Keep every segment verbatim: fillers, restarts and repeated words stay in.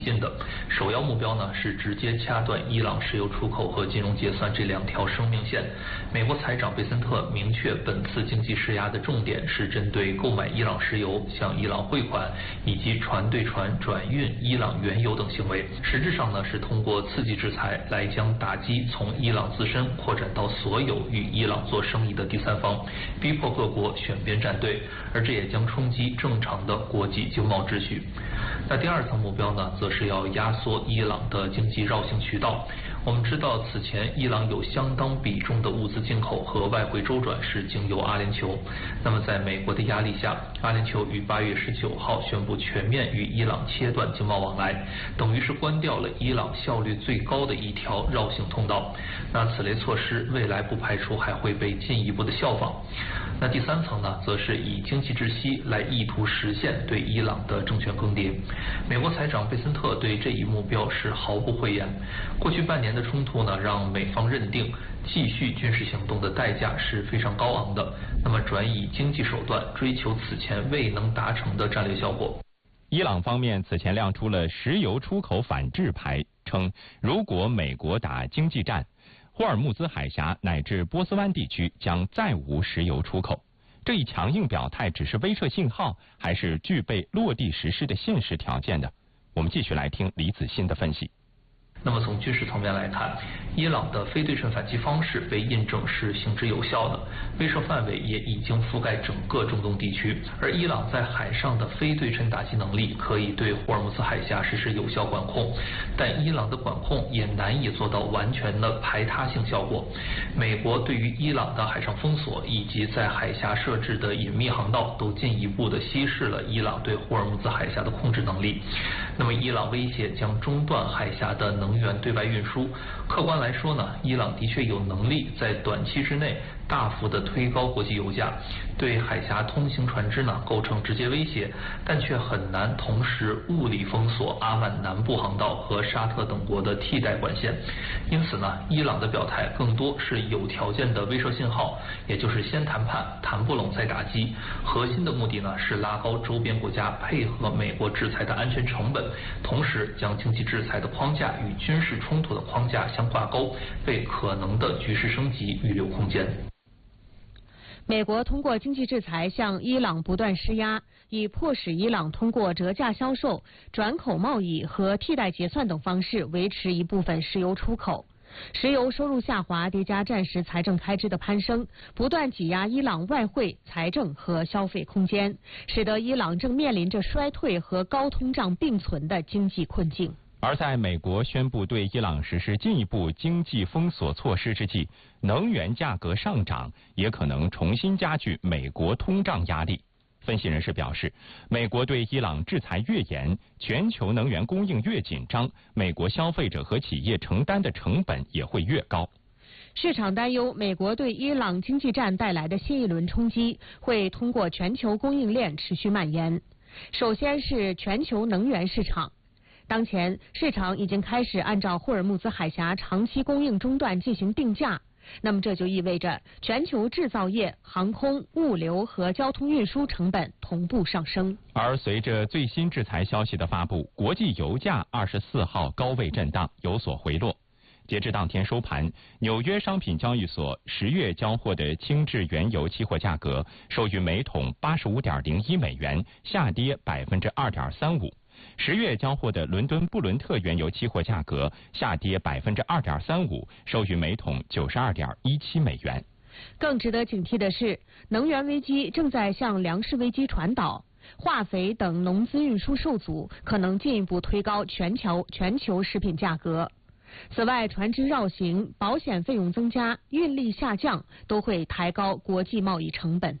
近的首要目标呢是直接掐断伊朗石油出口和金融结算这两条生命线。美国财长贝森特明确，本次经济施压的重点是针对购买伊朗石油、向伊朗汇款以及船对船转运伊朗原油等行为。实质上呢是通过刺激制裁来将打击从伊朗自身扩展到所有与伊朗做生意的第三方，逼迫各国选边站队，而这也将冲击正常的国际经贸秩序。那第二层目标呢，则是要压缩伊朗的经济绕行渠道。我们知道，此前伊朗有相当比重的物资进口和外汇周转是经由阿联酋。那么，在美国的压力下，阿联酋于八月十九号宣布全面与伊朗切断经贸往来，等于是关掉了伊朗效率最高的一条绕行通道。那此类措施未来不排除还会被进一步的效仿。那第三层呢，则是以经济窒息来意图实现对伊朗的政权更迭。美国财长贝森特对这一目标是毫不讳言。过去半年的冲突呢，让美方认定继续军事行动的代价是非常高昂的，那么转以经济手段追求此前未能达成的战略效果。 伊朗方面此前亮出了石油出口反制牌，称如果美国打经济战，霍尔木兹海峡乃至波斯湾地区将再无石油出口。这一强硬表态只是威慑信号，还是具备落地实施的现实条件呢？我们继续来听李子欣的分析。 那么从军事层面来看，伊朗的非对称反击方式被印证是行之有效的，威慑范围也已经覆盖整个中东地区。而伊朗在海上的非对称打击能力可以对霍尔木兹海峡实施有效管控，但伊朗的管控也难以做到完全的排他性效果。美国对于伊朗的海上封锁以及在海峡设置的隐秘航道，都进一步的稀释了伊朗对霍尔木兹海峡的控制能力。那么伊朗威胁将中断海峡的能能源对外运输。客观来说呢，伊朗的确有能力在短期之内大幅的推高国际油价，对海峡通行船只呢构成直接威胁，但却很难同时物理封锁阿曼南部航道和沙特等国的替代管线。因此呢，伊朗的表态更多是有条件的威慑信号，也就是先谈判，谈不拢再打击。核心的目的呢是拉高周边国家配合美国制裁的安全成本，同时将经济制裁的框架与军事冲突的框架相挂钩，为可能的局势升级预留空间。 美国通过经济制裁向伊朗不断施压，以迫使伊朗通过折价销售、转口贸易和替代结算等方式维持一部分石油出口。石油收入下滑叠加战时财政开支的攀升，不断挤压伊朗外汇、财政和消费空间，使得伊朗正面临着衰退和高通胀并存的经济困境。 而在美国宣布对伊朗实施进一步经济封锁措施之际，能源价格上涨也可能重新加剧美国通胀压力。分析人士表示，美国对伊朗制裁越严，全球能源供应越紧张，美国消费者和企业承担的成本也会越高。 市场担忧美国对伊朗经济战带来的新一轮冲击会通过全球供应链持续蔓延。首先是全球能源市场。当前市场已经开始按照霍尔木兹海峡长期供应中断进行定价，那么这就意味着全球制造业、航空、物流和交通运输成本同步上升。 而随着最新制裁消息的发布，国际油价二十四号高位震荡，有所回落。截至当天收盘，纽约商品交易所十月交货的轻质原油期货价格收于每桶八十五点零一美元，下跌百分之二点三五。十月交货的伦敦布伦特原油期货价格下跌百分之二点三五，收于每桶九十二点一七美元。 更值得警惕的是，能源危机正在向粮食危机传导，化肥等农资运输受阻，可能进一步推高全球全球食品价格。此外，船只绕行、保险费用增加、运力下降，都会抬高国际贸易成本。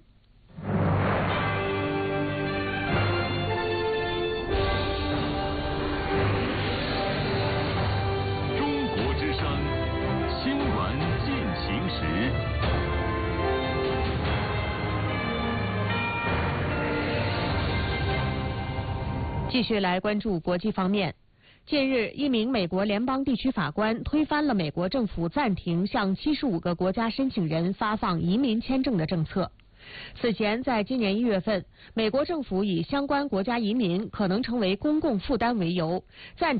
继续来关注国际方面。近日，一名美国联邦地区法官推翻了美国政府暂停向七十五个国家申请人发放移民签证的政策。 此前，在今年一月份，美国政府以相关国家移民可能成为公共负担为由，暂停